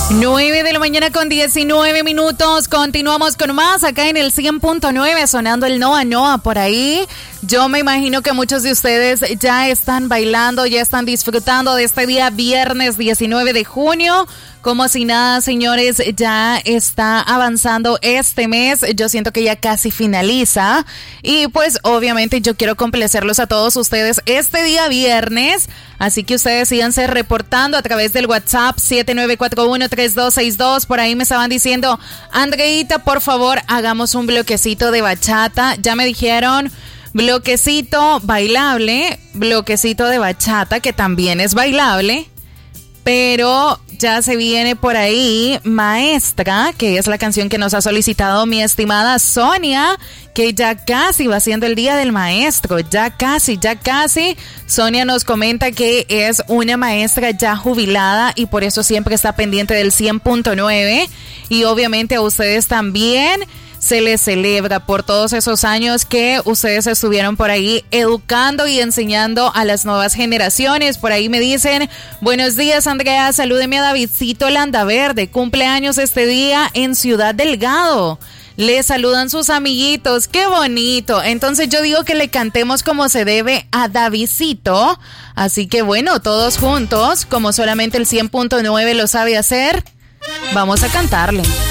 9 de la mañana con 19 minutos. Continuamos con más acá en el 100.9, sonando el Noa Noa por ahí. Yo me imagino que muchos de ustedes ya están bailando, ya están disfrutando de este día viernes 19 de junio. Como si nada, señores, ya está avanzando este mes. Yo siento que ya casi finaliza. Y pues obviamente yo quiero complacerlos a todos ustedes este día viernes. Así que ustedes síganse reportando a través del WhatsApp 7941-3262. Por ahí me estaban diciendo, Andreita, por favor, hagamos un bloquecito de bachata. Ya me dijeron bloquecito bailable, bloquecito de bachata, que también es bailable. Pero ya se viene por ahí Maestra, que es la canción que nos ha solicitado mi estimada Sonia, que ya casi va siendo el día del maestro, ya casi. Sonia nos comenta que es una maestra ya jubilada y por eso siempre está pendiente del 100.9 y obviamente a ustedes también. Se les celebra por todos esos años que ustedes estuvieron por ahí educando y enseñando a las nuevas generaciones. Por ahí me dicen, buenos días Andrea, salúdeme a Davidcito Landaverde, cumpleaños este día en Ciudad Delgado. Le saludan sus amiguitos, qué bonito. Entonces yo digo que le cantemos como se debe a Davidcito. Así que bueno, todos juntos, como solamente el 100.9 lo sabe hacer, vamos a cantarle.